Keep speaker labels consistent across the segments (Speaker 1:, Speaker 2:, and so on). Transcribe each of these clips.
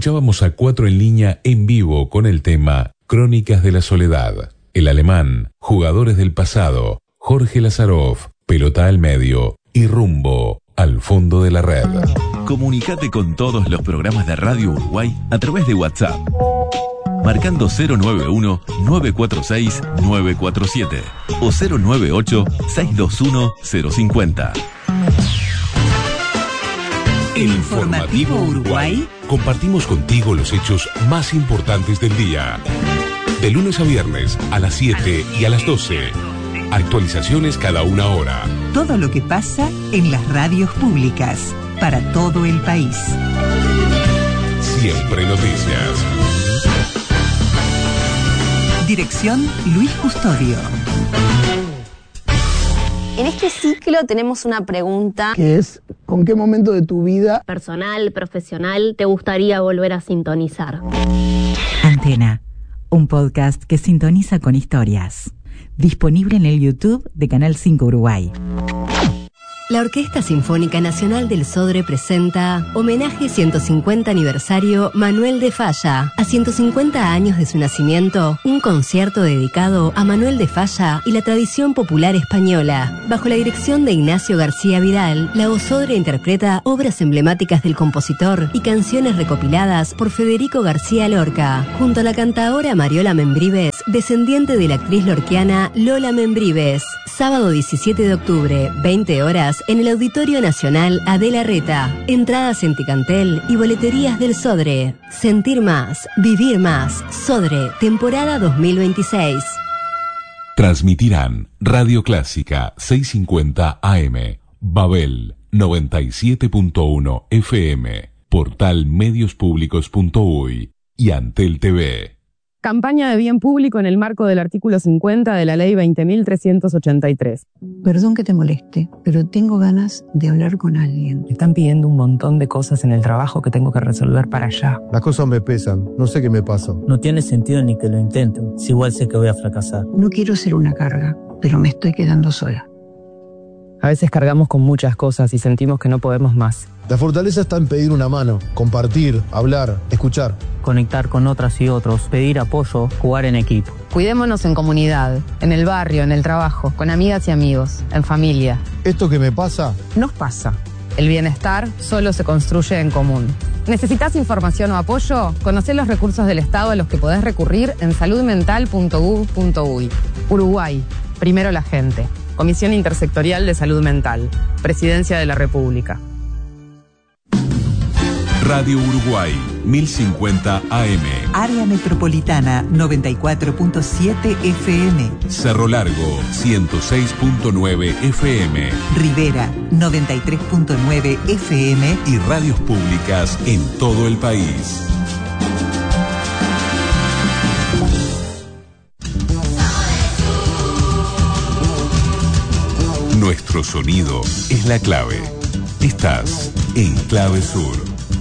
Speaker 1: Escuchábamos a Cuatro en Línea en vivo con el tema Crónicas de la Soledad. El Alemán, Jugadores del Pasado, Jorge Lazaroff, Pelota al Medio y Rumbo al Fondo de la Red.
Speaker 2: Comunicate con todos los programas de Radio Uruguay a través de WhatsApp, marcando 091-946-947 o 098-621-050.
Speaker 3: El Informativo Uruguay.
Speaker 1: Compartimos contigo los hechos más importantes del día. De lunes a viernes a las 7 y a las 12. Actualizaciones cada una hora.
Speaker 3: Todo lo que pasa en las radios públicas para todo el país.
Speaker 1: Siempre noticias.
Speaker 3: Dirección Luis Custodio.
Speaker 4: En este ciclo tenemos una pregunta
Speaker 5: que es: ¿con qué momento de tu vida
Speaker 4: personal, profesional, te gustaría volver a sintonizar?
Speaker 6: Antena, un podcast que sintoniza con historias. Disponible en el YouTube de Canal 5 Uruguay.
Speaker 7: La Orquesta Sinfónica Nacional del Sodre presenta Homenaje 150 aniversario Manuel de Falla. A 150 años de su nacimiento, un concierto dedicado a Manuel de Falla y la tradición popular española. Bajo la dirección de Ignacio García Vidal, la OSodre interpreta obras emblemáticas del compositor y canciones recopiladas por Federico García Lorca, junto a la cantaora Mariola Membrives, descendiente de la actriz lorquiana Lola Membrives. Sábado 17 de octubre, 20 horas, en el Auditorio Nacional Adela Reta. Entradas en Ticantel y boleterías del Sodre. Sentir más, vivir más. Sodre, temporada 2026.
Speaker 1: Transmitirán Radio Clásica 650 AM, Babel 97.1 FM, Portal Mediospublicos.uy y Antel TV.
Speaker 8: Campaña de bien público en el marco del artículo 50 de la Ley 20.383.
Speaker 9: Perdón que te moleste, pero tengo ganas de hablar con alguien.
Speaker 10: Me están pidiendo un montón de cosas en el trabajo que tengo que resolver para allá.
Speaker 11: Las cosas me pesan, no sé qué me pasa.
Speaker 12: No tiene sentido ni que lo intenten, si igual sé que voy a fracasar.
Speaker 9: No quiero ser una carga, pero me estoy quedando sola.
Speaker 10: A veces cargamos con muchas cosas y sentimos que no podemos más.
Speaker 11: La fortaleza está en pedir una mano, compartir, hablar, escuchar.
Speaker 12: Conectar con otras y otros, pedir apoyo, jugar en equipo.
Speaker 8: Cuidémonos en comunidad, en el barrio, en el trabajo, con amigas y amigos, en familia.
Speaker 11: Esto que me pasa,
Speaker 8: nos pasa. El bienestar solo se construye en común. ¿Necesitas información o apoyo? Conocé los recursos del Estado a los que podés recurrir en saludmental.gov.uy. Uruguay, primero la gente. Comisión Intersectorial de Salud Mental. Presidencia de la República.
Speaker 1: Radio Uruguay 1050 AM.
Speaker 3: Área Metropolitana 94.7 FM.
Speaker 1: Cerro Largo 106.9 FM.
Speaker 3: Rivera 93.9 FM.
Speaker 1: Y radios públicas en todo el país. Nuestro sonido es la clave. Estás en Clave Sur.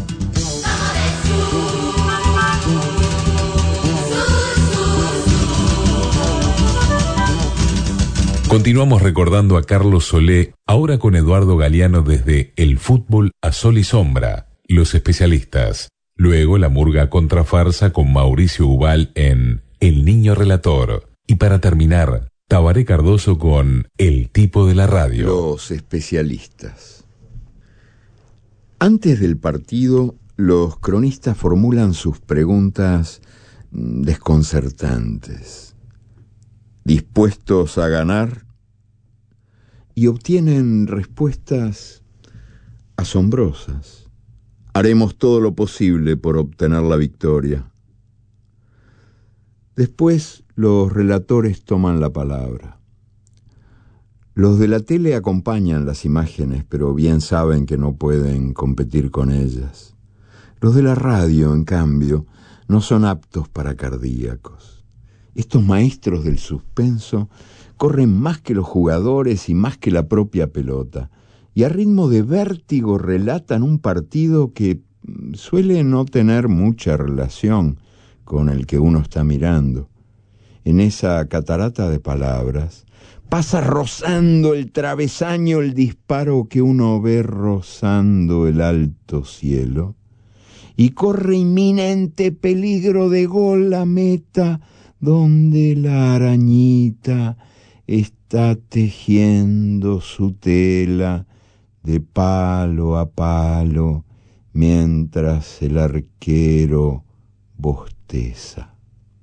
Speaker 1: Continuamos recordando a Carlos Solé, ahora con Eduardo Galeano desde El Fútbol a Sol y Sombra, Los Especialistas. Luego la murga contrafarsa con Mauricio Ubal en El Niño Relator. Y para terminar, Tabaré Cardoso con El Tipo de la Radio.
Speaker 13: Los Especialistas. Antes del partido, los cronistas formulan sus preguntas desconcertantes, dispuestos a ganar, y obtienen respuestas asombrosas. Haremos todo lo posible por obtener la victoria. Después, los relatores toman la palabra. Los de la tele acompañan las imágenes, pero bien saben que no pueden competir con ellas. Los de la radio, en cambio, no son aptos para cardíacos. Estos maestros del suspenso corren más que los jugadores y más que la propia pelota, y a ritmo de vértigo relatan un partido que suele no tener mucha relación con el que uno está mirando. En esa catarata de palabras pasa rozando el travesaño el disparo que uno ve rozando el alto cielo, y corre inminente peligro de gol la meta, donde la arañita está tejiendo su tela de palo a palo, mientras el arquero bosteza.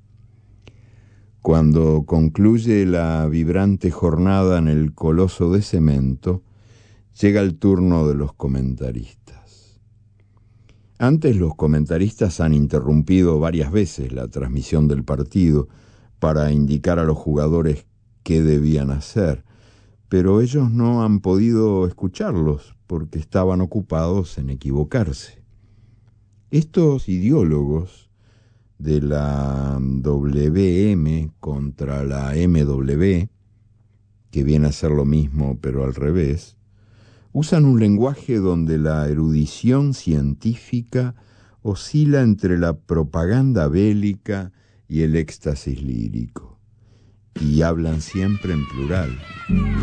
Speaker 13: Cuando concluye la vibrante jornada en el coloso de cemento, llega el turno de los comentaristas. Antes los comentaristas han interrumpido varias veces la transmisión del partido para indicar a los jugadores qué debían hacer, pero ellos no han podido escucharlos porque estaban ocupados en equivocarse. Estos ideólogos de la WM contra la MW, que viene a ser lo mismo pero al revés, usan un lenguaje donde la erudición científica oscila entre la propaganda bélica y el éxtasis lírico, y hablan siempre en plural.